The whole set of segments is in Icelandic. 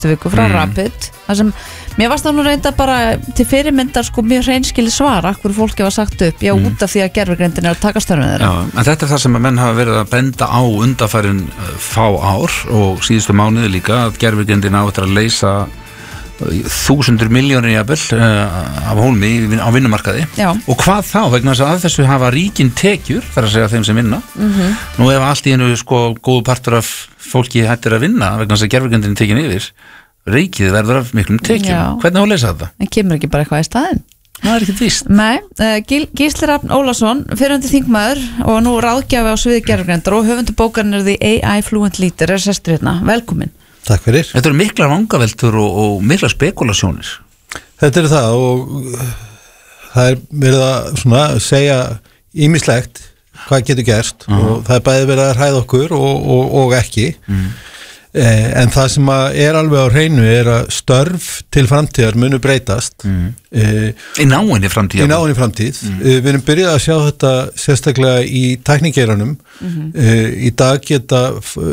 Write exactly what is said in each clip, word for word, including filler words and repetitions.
viku frá mm. Rapid þar sem mér varst það nú reynda bara til fyrirmyndar sko mjög hreinskili svara hverju fólki var sagt upp, já mm. út af því að gervigreindin er að taka störfum þeirra. Já, en þetta er það sem að menn hafa verið að benda á undanfærin fá ár og síðustu mánuði líka að gervigreindin á þetta að leysa þúsundur miljónir jafnvel uh, af hólmi á vinnumarkaði. Já. Og hvað þá vegna þess að að þessu hafa ríkin tekjur þar að segja þeim sem vinna mm-hmm. nú ef allt í einu sko góðu partur af fólki hættir að vinna vegna þess að gervigreindin tekin yfir ríkið verður af miklum tekjum. Já. Hvernig á að leysa þetta? En kemur ekki bara eitthvað í staðinn? Það er ekki víst. Nei, uh, Gísli Rafn Ólafsson fyrrandi þingmaður og nú ráðgjafi á sviði gervigreindar og höfundur bókarinnar The A I Fluent Leader er sestur hérna. Velkomin. Takk fyrir. Þetta eru mikla vangaveltur og, og mikla spekulasjónir. Þetta er það og það er verið að svona segja ýmislegt hvað getur gerst uh-huh. og það er bæði verið að hræða okkur og, og, og ekki mm. eh, en það sem að er alveg á hreinu er að störf til framtíðar munu breytast mm. eh, í náinni framtíð í náinni framtíð mm. eh, við erum byrjað að sjá þetta sérstaklega í tæknigeiranum mm-hmm. eh, í dag geta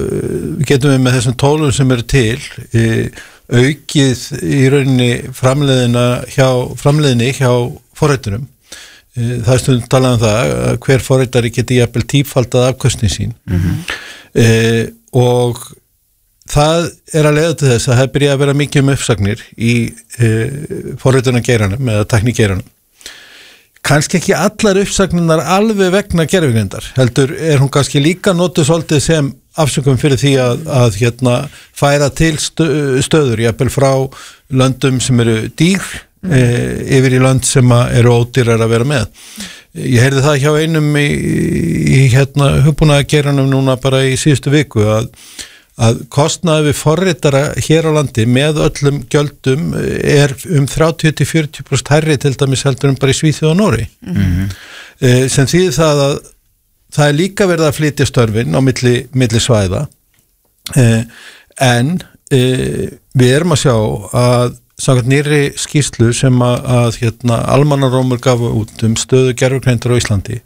getum við með þessum tólum sem eru til eh, aukið í rauninni framleiðina hjá framleiðinni hjá forritunum. Það er stundum talað um það að hver forritari geti jafnvel tífaldað afkostni sín mm-hmm. eh, og það er að leiða til þess að það byrja að vera mikið um uppsagnir í eh, forritunargeiranum eða tæknigeiranum. Kannski ekki allar uppsagninar alveg vegna gervigreindar, heldur er hún kannski líka notuð svolítið sem afsökum fyrir því að, að hérna, færa til stöður, jafnvel frá löndum sem eru dýr mm. e, yfir í lönd sem eru ódýrar að vera með. Ég heyrði það hjá einum í, í hérna, hugbúnaðargeiranum núna bara í síðustu viku að, að kostnaði við forritara hér á landi með öllum gjöldum er um þrjátíu til fjörutíu prósent hærri til dæmis heldur um bara í Svíþjóð og Noregi. Mm-hmm. e, sem þýðir það að það er líka verið að flytja störfin á milli, milli svæða eh, en eh, við erum að sjá að samkvæmt nýrri skýrslu sem að, að hérna, Almannarómur gaf út um stöðu gervigreindar á Íslandi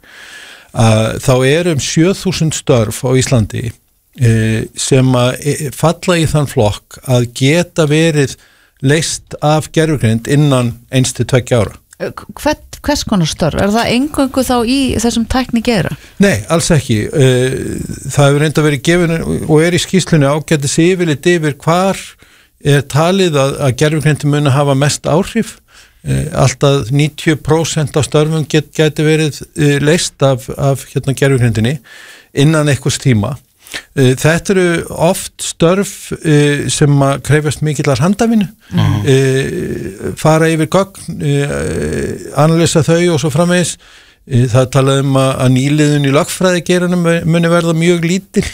að þá er um sjö þúsund störf á Íslandi eh, sem að eh, falla í þann flokk að geta verið leyst af gervigreind innan eins til tveggja ára. Hvern, hvers konar störf? Er það eingöngu þá í þessum tæknigeira? Nei, alls ekki. Það hefur reynda verið gefin og er í skýrslunni ágætis yfirlit yfir hvar er talið að, að gervigreindin muni hafa mest áhrif. Alltaf níutíu prósent af störfum get, geti verið leyst af, af hérna, gervigreindinni innan einhvers tíma. Þetta eru oft störf sem að krefjast mikillar handafinu, uh-huh. fara yfir gögn, analysa þau og svo framvegis. Það talaði um að nýliðun í lögfræðigeiranum muni verða mjög lítil.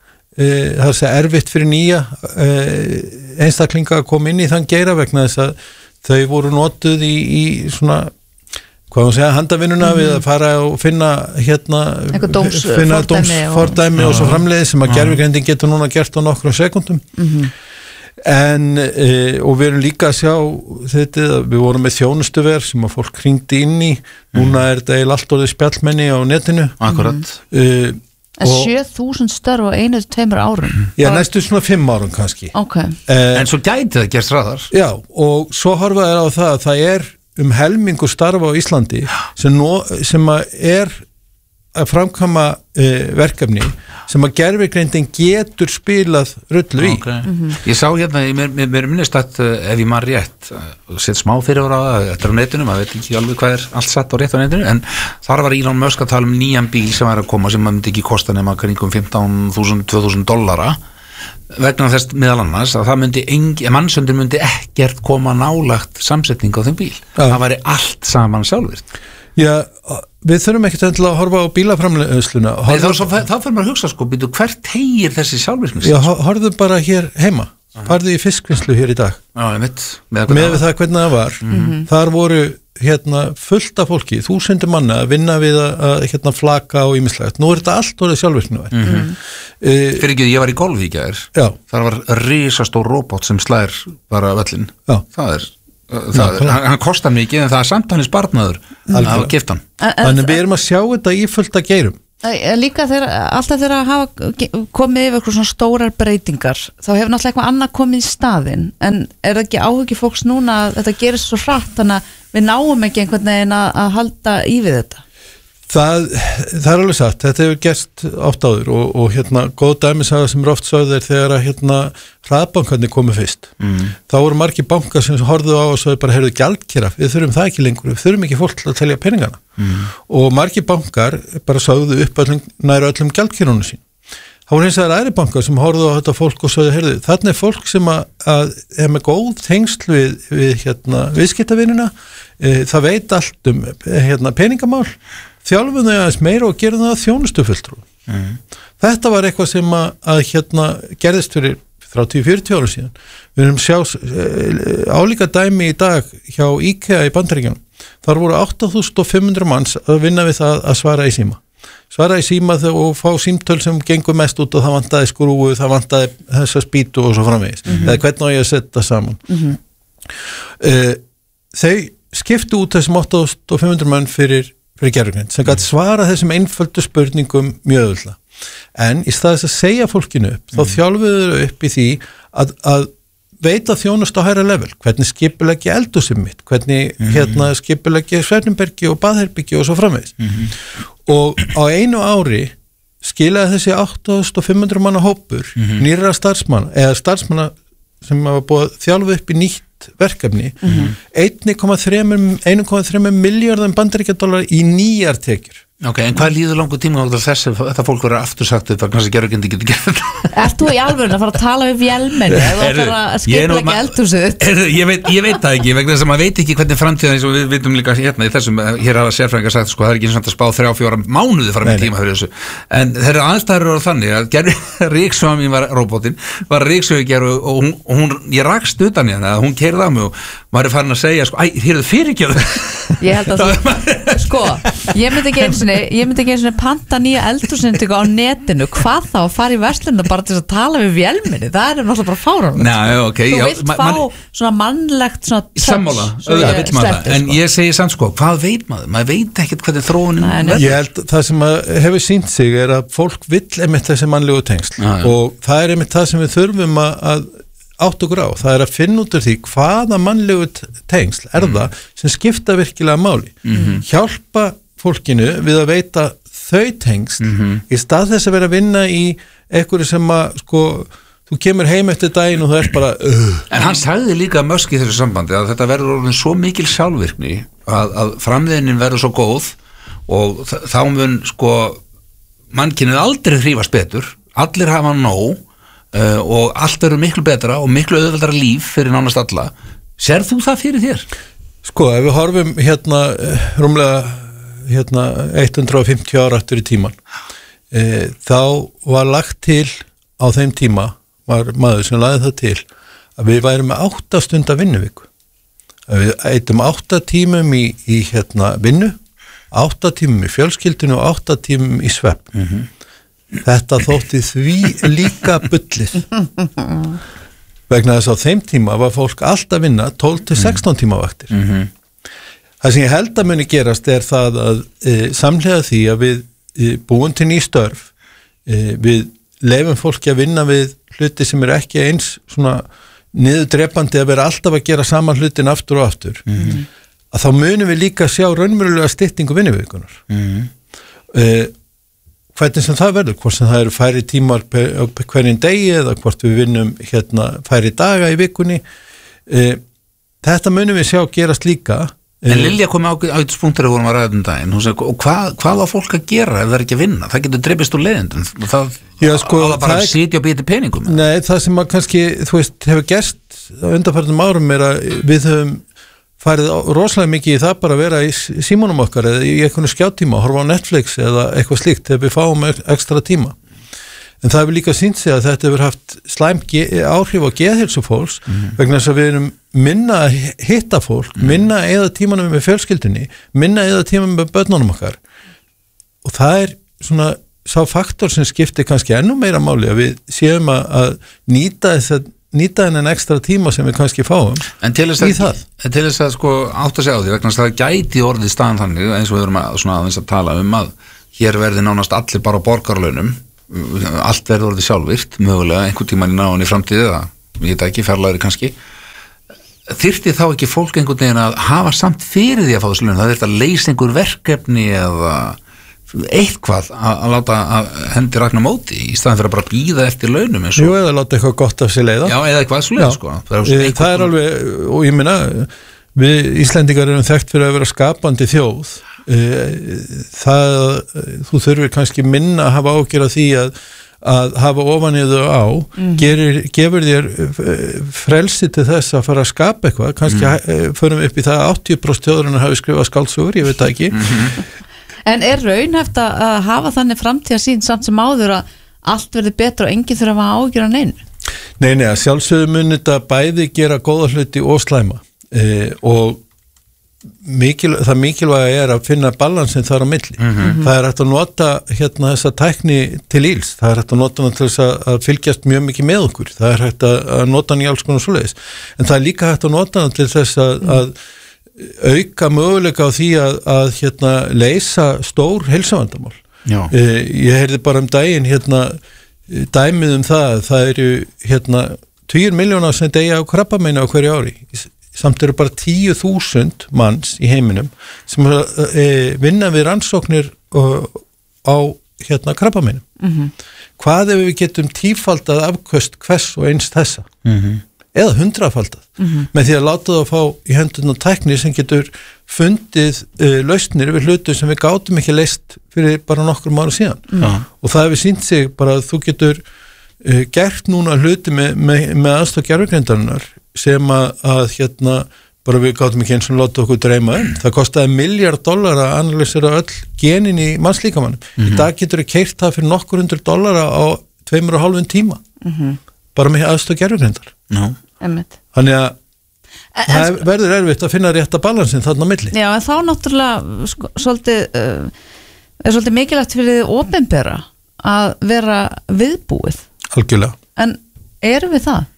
Það er svo erfitt fyrir nýja einstaklinga að koma inn í þann geira vegna þess að þau voru notuð í, í svona hvað maður segja, handavinnuna mm-hmm. við að fara og finna hérna dóms, finna dómsfordæmi og, og svo framleiði sem að gervigreindin getur núna gert á nokkrum sekundum mm-hmm. en e, og við erum líka að sjá þetta, við vorum með þjónustuver sem að fólk hringdi inn í núna mm. er þetta eiginlega allt orðið spjallmenni á netinu akkurat mm. e, sjö þúsund störf á einu til tveimur árum já, næstu svona fimm árum kannski okay. e, en svo gæti það gerst hraðar já, og svo horfa þér á það að það er um helmingu starfa á Íslandi sem, no, sem að er að framkvæma e, verkefni sem að gervigreindin getur spilað rullu í. Okay. Mm-hmm. Ég sá hérna, mér, mér, mér minnist að ef ég maður rétt, sett smá fyrir ára á það, þetta er á netinu, maður veit ekki alveg hvað er allt satt á rétt á netinu, en þar var Elon Musk að tala um nýjan bíl sem er að koma sem maður myndi ekki kosta nema kringum fimmtán þúsund til tvö þúsund dollara vegna þess meðal annars að það myndi engi, mannsöndir myndi ekkert koma nálagt samsetning á þeim bíl. Ja. Það væri allt saman sjálfvirkt. Já, við þurfum ekkert að horfa á bílaframleiðsluna. Nei, þá, þá, þá fyrir maður að hugsa sko, býtu, hvert tegir þessi sjálfvirknis? Já, horfðu bara hér heima. Farðu í fiskvinnslu hér í dag. Já, ég veit. Með, með það hvernig það var. Mm-hmm. Þar voru hérna fullt af fólki, þúsundir manna að vinna við að, að hérna flaka og ýmislegt. Nú er þetta allt orðið sjálfvirkni. Mm-hmm. uh, Fyrir ekki, ég var í golfi í gær. Já. Þar var risastór robot sem slær bara völlin. Já. Það er, það er hann, hann kostar mikið en það er samt hann í spartnaður að gifta hann. Þannig við erum að sjá þetta í fullt að geirum. Líka þegar, alltaf þegar að hafa komið yfir eitthvað svona stórar breytingar þá hefur náttúrulega eitthvað annað komið í staðinn en er það ekki áhugi fólks núna að þetta gerist svo hratt þannig að við náum ekki einhvern veginn að, að halda í við þetta? Það, það er alveg satt, þetta hefur gerst oft áður og, og hérna góð dæmisaga sem er oft sögð er þegar að hérna hraðbankarnir komið fyrst mm. þá voru margir bankar sem horfðu á og svo bara heyrðu gjaldkera, við þurfum það ekki lengur við þurfum ekki fólk til að telja peningana mm. og margir bankar bara sögðu upp öllum, næru öllum gjaldkerunum sín þá voru eins og það er aðri bankar sem horfðu á þetta fólk og sögðu, heyrðu, þarna er fólk sem að, að er með góð tengsl við, við hérna, viðskiptavinina e, það veit allt um hérna, peningamál þjálfum þau aðeins meira og gerum það þjónustufulltrú mm. þetta var eitthvað sem að, að hérna gerðist fyrir þrjátíu til fjörutíu ára síðan við erum sjá álíka dæmi í dag hjá IKEA í Bandaríkjunum þar voru átta þúsund fimm hundruð manns að vinna við það að svara í síma svara í síma og fá símtöl sem gengur mest út og það vantaði skrúu það vantaði þessa spýtu og svo framvegis mm-hmm. eða hvernig á ég að setja saman mm-hmm. uh, þau skiptu út þessum átta þúsund fimm hundruð mann fyrir fyrir gerðugreind, sem gæti svara þessum einföldu spurningum mjög öðvöldlega. En í staðis að segja fólkinu upp, mm. þá þjálfuðu þau upp í því að, að veita þjónust á hærra level, hvernig skipuleggi eldhúsið mitt, hvernig mm. hérna skipuleggi svefnbergi og baðherbyggi og svo framvegis. Mm. Og á einu ári skilaði þessi átta þúsund fimm hundruð manna hópur mm. nýra starfsmanna, eða starfsmanna sem hafa búið þjálfu upp í nýtt verkefni mm-hmm. einn komma þrjú milljörðum bandaríkjadollar í nýjar tekjur. Ok, en hvað líður langur tíma á þessu þetta fólk verður aftursagt upp að kannski gerðugreindi getur gert Ert þú í alvörun að fara að tala við vélmenni eða að fara að skipla ekki eldhúsið? Ég veit, ég veit það ekki, vegna þess að maður veit ekki hvernig framtíðan eins og við vitum líka hérna í þessum, hér hafa sérfræðingar sagt sko, það er ekki eins og að spá þrjá, fjóra mánuði fram í tíma fyrir þessu, en þeirra aðstæður eru þannig að gerði Ríksvami var róbótin, var Ríksvöggjær og, og hún, og hún, ég rakst utan í hana, hún keyrði á mig og maður er farin að segja sko, æ, hér er það fyrirgjöð Ég held að þú, sko, ég myndi ekki eins og ég myndi ekki eins og panta nýja eldhúsindíku á netinu, hvað þá að fara í verslunum bara til að tala við vélminni, það er náttúrulega bara fáránlegt. Nei, okay, þú já, vilt man, fá man, svona mannlegt svona touch, sammála, auðvitað vill maður það, en ég segi samt sko, hvað veit maður? Maður veit ekkert hvernig þróunin verður. Ég held það sem hefur sýnt sig er að fólk vill einmitt þessi mannlegu tengsl ah, og það er einmitt það sem við þurfum að átt okkur á, það er að finna út af því hvaða mannlegu tengsl er mm. það sem skipta virkilega máli mm-hmm. hjálpa fólkinu við að veita þau tengsl mm-hmm. í stað þess að vera að vinna í einhverju sem að sko, þú kemur heim eftir daginn og þú ert bara uh. En hann sagði líka Musk í þessu sambandi að þetta verður orðin svo mikil sjálfvirkni að, að framleiðnin verður svo góð og þá mun sko mannkynið aldrei hrífast betur, allir hafa nóg Uh, og allt eru miklu betra og miklu auðveldara líf fyrir nánast alla. Sér þú það fyrir þér? Sko, ef við horfum hérna rúmlega hérna hundrað og fimmtíu ára aftur í tíman eh, þá var lagt til á þeim tíma var maður sem lagði það til að við værum með átta stunda vinnuviku. Við eittum átta tímum í, í hérna vinnu, átta tímum í fjölskyldinu og átta tímum í svefn. Mhm. Þetta þótti því líka bullið vegna þess að á þeim tíma var fólk alltaf vinna tólf til sextán tíma vaktir mm-hmm. Það sem ég held að muni gerast er það að e, samhliða því að við e, búum til ný störf e, við leifum fólki að vinna við hluti sem eru ekki eins svona niðurdrepandi að vera alltaf að gera saman hlutin aftur og aftur mm-hmm. að þá munum við líka sjá raunverulega styttingu vinnuvikunar mm-hmm. e, hvernig sem það verður, hvort sem það eru færri tímar hverjum degi eða hvort við vinnum hérna færri daga í vikunni e, þetta munum við sjá gerast líka. En Lilja kom á ágætispunktur að vorum að ræða um daginn og, og hvað, hvað á fólk að gera ef það er ekki að vinna, það getur dreipist úr leiðindum það Já, sko, á það bara að sitja og býta peningum. Nei, það sem að kannski þú veist, hefur gerst á undanförnum árum er að við höfum farið rosalega mikið í það bara að vera í símanum okkar eða í einhvern skjáttíma, horfa á Netflix eða eitthvað slíkt þegar við fáum ekstra tíma. En það hefur líka sýnt sig að þetta hefur haft slæm áhrif á geðheilsu fólks mm-hmm. vegna þess að við erum minna að hitta fólk, mm-hmm. minna að eyða tímanum með fjölskyldunni, minna að eyða tímanum með börnunum okkar. Og það er svona sá faktor sem skiptir kannski ennú meira máli að við séum að, að nýta þess nýta hennan ekstra tíma sem við kannski fáum í það. En til þess að sko átt að segja á því vegna að það gæti orðið staðan þannig eins og við erum að, svona, að, að tala um að hér verði nánast allir bara á borgarlaunum, allt verður orðið sjálfvirkt, mögulega einhvern tímann í náinni framtíð eða ég veit ekki, fjarlægri kannski. Þyrfti þá ekki fólk einhvern veginn að hafa samt fyrir því að fá þessu laun, það þyrfti að leysa einhver verkefni eða eitthvað að, að láta að hendi ragna móti í staðan fyrir að bara bíða eftir launum eins og... Jú, eða láta eitthvað gott af sér leiða. Já, eða eitthvað svo leið, sko. Það er, það er alveg, og ég meina, við Íslendingar erum þekkt fyrir að vera skapandi þjóð. Það, þú þurfir kannski minna að hafa ágjör af því að að hafa ofaniðu á mm. gerir, gefur þér frelsi til þess að fara að skapa eitthvað kannski mm. förum við upp í það að áttatíu prósent þjóðurinnar hafi skrifað skáldsögur, ég veit það ekki mm-hmm. En er raunhæft að hafa þannig framtíðarsýn samt sem áður að allt verði betra og enginn þurfa að hafa ágjör af neinu? Nei, nei, að sjálfsögðu mun þetta bæði gera góða hluti og slæma e, og Mikil, það mikilvæga er að finna balansin þar á milli. Mm-hmm. Það er hægt að nota hérna þessa tækni til íls, það er hægt að nota hana til þess að, að fylgjast mjög mikið með okkur, það er hægt að, að nota hana í alls konar svoleiðis, en það er líka hægt að nota hana til þess að, mm. að auka möguleika á því að, að hérna leysa stór heilsuvandamál. Eh, ég heyrði bara um daginn hérna dæmið um það, það eru hérna tugir milljóna sem deyja á krabbameini á hverju ári. Samt eru bara tíu þúsund manns í heiminum sem e, vinna við rannsóknir og, á hérna krabbameinum. Mm-hmm. Hvað ef við getum tífaldað afköst hvers og eins þessa? Mm-hmm. Eða hundrafaldað? Mm-hmm. Með því að láta það að fá í hendurna tækni sem getur fundið e, lausnir við hlutu sem við gátum ekki leist fyrir bara nokkrum ára síðan. Mm-hmm. Og það hefur sýnt sig bara að þú getur e, gert núna hluti með, með, með aðstoð gervigreindarinnar sem að, að hérna bara við gátum ekki eins og láta okkur dreyma um. Það kostaði miljard dollar að analysera öll genin í mannslíkamannum. Mm-hmm. Í dag getur við keyrt það fyrir nokkur hundur dollara á tveimur og hálfum tíma. Mm-hmm. Bara með aðstoð gervigrindar. No. Þannig að en, það en, verður erfitt að finna rétta balansin þarna á milli. Já, en þá náttúrulega sko, svolítið, uh, er svolítið mikilvægt fyrir þið opinbera að vera viðbúið. Algjörlega. En erum við það?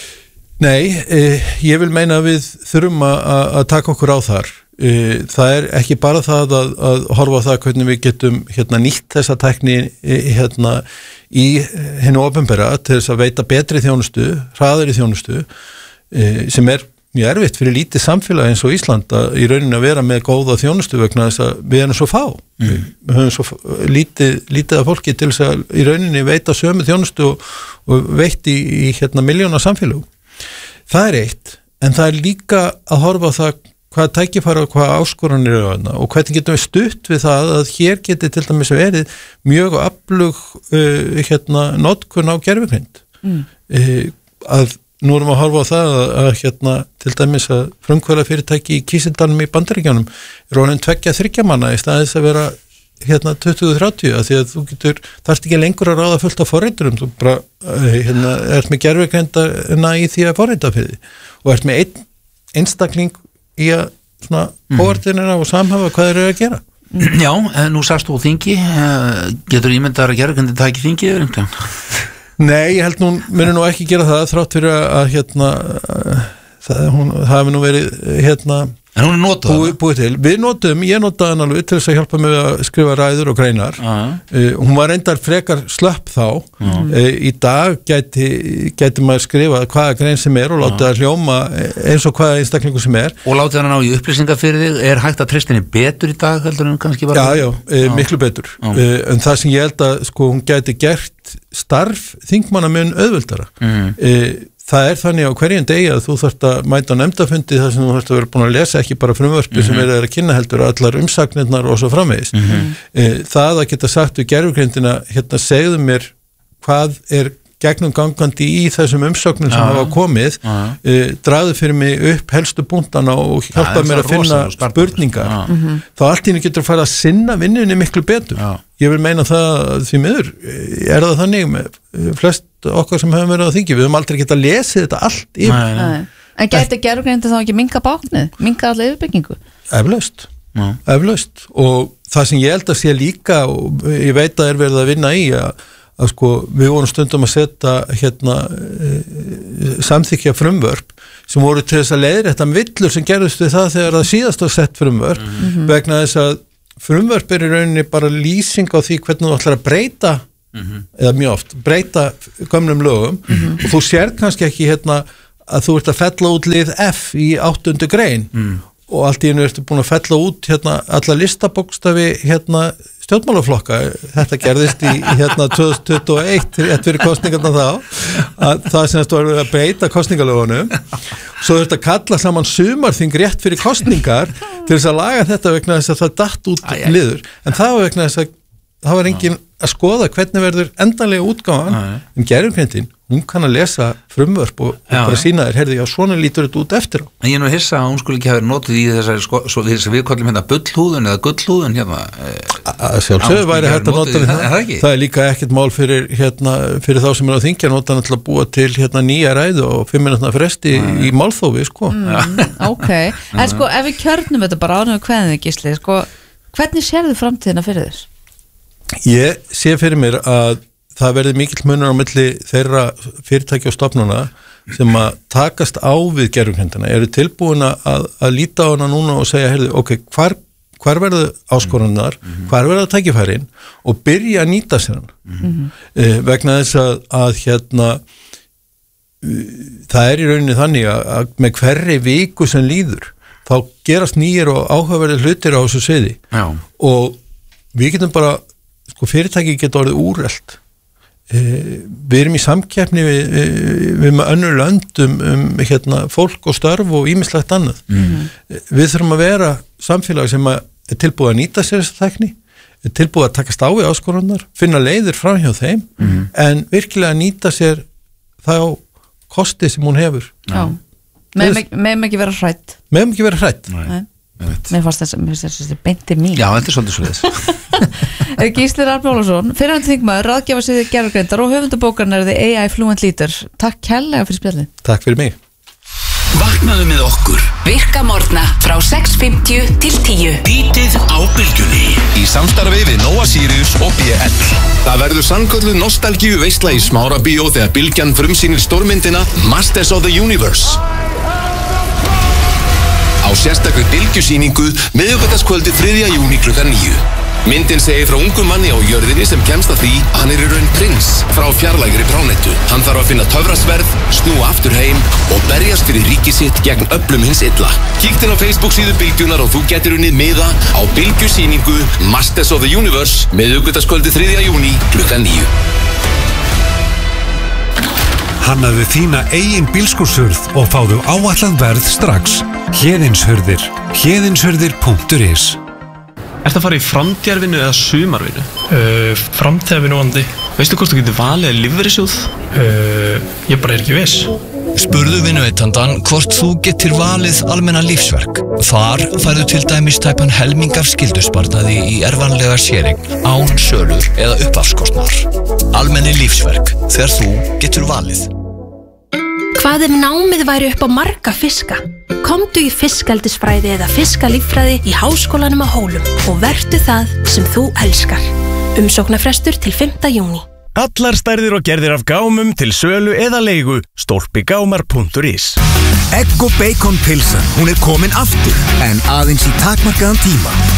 Nei, eh, ég vil meina að við þurfum að, að taka okkur á þar. Eh, það er ekki bara það að, að horfa á það hvernig við getum hérna, nýtt þessa tækni hérna, í hennu opinbera til þess að veita betri þjónustu, hraðari þjónustu, eh, sem er mjög erfitt fyrir lítið samfélag eins og Ísland að í rauninni að vera með góða þjónustu vegna þess að við erum svo fá. Mm. Við höfum svo lítið, lítið af fólki til þess að í rauninni veita sömu þjónustu og, og veitt í, í hérna, miljóna samfélagum. Það er eitt, en það er líka að horfa á það hvað tækifæra og hvað áskoranir eru þarna og hvernig getum við stutt við það að hér geti til dæmis verið mjög aflug uh, hérna, notkun á gervigreind. Mm. Uh, að nú erum við að horfa á það að, að hérna, til dæmis að frumkvöla fyrirtæki í Kísildalum í Bandaríkjánum er orðin tveggja þriggja manna í staðis að vera hérna tuttugu til þrjátíu að því að þú getur, þarft ekki lengur að ráða fullt af forriturum, þú bara hérna, ert með gervigreindarna í því að forrita fyrir því og ert með einn einstakling í að svona mm. óartinina og samhafa hvað þeir eru að gera. Já, nú sagst þú þingi, getur ímyndar að gervigreindin taki þingi eða einhvern? Nei, ég held nú, muni nú ekki gera það þrátt fyrir að hérna það, hún, það hefði nú verið hérna En hún er notað búið, búið til. Við notum, ég notaði hann alveg til þess að hjálpa mig að skrifa ræður og greinar. Uh-huh. Uh, hún var reyndar frekar slöpp þá. Uh-huh. Uh, í dag gæti, gæti maður skrifa hvaða grein sem er og láta það hljóma eins og hvaða einstaklingu sem er. Og láta hann á í upplýsingar fyrir þig. Er hægt að tristinni betur í dag heldur en kannski var? Já, já, uh, miklu betur. Uh-huh. Uh, en það sem ég held að sko, hún gæti gert starf þingmanna mun auðveldara. Uh-huh. Uh, Það er þannig á hverjum degi að þú þarft að mæta á nefndafundi þar sem þú þarft að vera búin að lesa ekki bara frumvörpi mm-hmm. sem er að kynna heldur allar umsagnirnar og svo framvegis. Mm-hmm. Það að geta sagt við gervigreindina, hérna segðu mér hvað er gegnum gangandi í þessum umsögnum sem hafa komið, uh, dragðu fyrir mig upp helstu punktana og hjálpa mér að finna spurningar. Mm-hmm. Þá allt í henni getur að fara að sinna vinnunni miklu betur. Já. Ég vil meina það því miður, er það þannig með flest okkar sem hefur verið á þingi, við höfum aldrei getað að lesa þetta allt yfir. Nei, nei. En gæti gervigreindin þá ekki minka báknið, minka alla yfirbyggingu? Eflaust, eflaust og það sem ég held að sé líka og ég veit að er verið að vinna í að að sko við vorum stundum að setja hérna e, samþykja frumvörp sem voru til þess að leiðrétta villur sem gerðust við það þegar það síðast var sett frumvörp mm-hmm. vegna þess að frumvörp er í rauninni bara lýsing á því hvernig þú ætlar að breyta mm-hmm. eða mjög oft, breyta gömlum lögum mm-hmm. og þú sér kannski ekki hérna að þú ert að fella út lið F í áttundu grein mm. og allt í einu ertu búin að fella út hérna alla listabókstafi hérna stjórnmálaflokka, þetta gerðist í hérna tvö þúsund tuttugu og eitt rétt fyrir kosningarna þá, að það sem þú verður að breyta kosningalögunum svo þurft að kalla saman sumarþing rétt fyrir kosningar til þess að laga þetta vegna þess að það datt út Æ, liður, en það var vegna þess að það var engin að skoða hvernig verður endanlega útgáfan, en gerðurkendin hún kann að lesa frumvörp og, og bara sína þér, herði, já, svona lítur þetta út eftir á. En ég er nú að hissa að hún skulle ekki hafa verið notið í þessari, sko, svo, þessari við kallum hérna bullhúðun eða gullhúðun hérna. Að sjálfsögðu væri hægt að nota það, það, það er líka ekkert mál fyrir, hérna, fyrir þá sem er á þingja nota náttúrulega að búa til hérna, nýja ræðu og fimm minútna fresti í málþófi, sko. Mm, ok, en sko ef við kjörnum þetta bara ánum hvernig Gísli, sko, hvernig sérðu framtíðina fyrir þess? Ég sé fyrir mér að það verði mikill munur á milli þeirra fyrirtæki og stofnana sem að takast á við gerfukenndina, eru tilbúin að, að líta á hana núna og segja, heyrðu, ok, hvar, hvar verðu áskorannar, mm-hmm. hvar verðu tækifærin og byrja að nýta sér hann. Mm-hmm. Eh, vegna þess að, að hérna, það er í rauninni þannig að, að með hverri viku sem líður, þá gerast nýjir og áhugaverðir hlutir á þessu sviði. Já. Og við getum bara, sko, fyrirtæki geta orðið úrelt. Eh, við erum í samkeppni við, við með önnur lönd um, um hérna, fólk og störf og ýmislegt annað. Mm-hmm. Við þurfum að vera samfélag sem er tilbúið að nýta sér þessa tækni, er tilbúið að takast á við áskorannar, finna leiðir fram hjá þeim, mm-hmm. en virkilega nýta sér þá kosti sem hún hefur. Já. Meðum ekki vera hrædd. Meðum ekki vera hrædd. Nei. Mér fannst þess að þetta beinti mín. Já, þetta er svolítið svolítið. Gísli Rafn Ólafsson, fyrrverandi þingmaður, ráðgjafa sig gervigreindar og höfundabókarnar The A I Fluent Leader. Takk kærlega fyrir spjallið. Takk fyrir mig. Vaknaðu með okkur. Virka morgna frá sex fimmtíu til tíu. Bítið á bylgjunni. Í samstarfi við Nóa Sirius og B L. Það verður sannkölluð nostalgíu veisla í Smárabíó þegar bylgjan frumsýnir stórmyndina Masters of the Universe. Á sérstakri bylgjusýningu miðvikudagskvöldið þriðja júní klukkan níu. Myndin segir frá ungum manni á jörðinni sem kemst að því að hann er í raun prins frá fjarlægri plánetu. Hann þarf að finna töfrasverð, snúa aftur heim og berjast fyrir ríki sitt gegn öflum hins illa. Kíktu á Facebook síðu Bylgjunar og þú getur unnið miða á bylgjusýningu Masters of the Universe miðvikudagskvöldið þriðja júní klukkan níu. Hannaðu þína eigin bílskúrshurð og fáðu áætlað verð strax. Héðinshurðir. Héðinshurðir punktur is. Ertu að fara í framtíðarvinnu eða sumarvinnu? Uh, framtíðarvinnu vandi. Veistu hvort þú getur valið lífeyrissjóð? Uh, ég bara er ekki viss. Spurðu vinnuveitandann hvort þú getur valið almenna lífsverk. Þar færðu til dæmis tæpan helming af skyldusparnaði í erfanlega séreign, án sölur eða uppafskostnar. Almenni lífsverk, þegar þú getur valið. Hvað ef námið væri upp á marga fiska? Komdu í fiskeldisfræði eða fiskalíffræði í Háskólanum á Hólum og vertu það sem þú elskar. Umsóknarfrestur til fimmta júní. Allar stærðir og gerðir af gámum til sölu eða leigu. stolpigámar punktur is. Egg og bacon pilsan, hún er komin aftur, en aðeins í takmarkaðan tíma.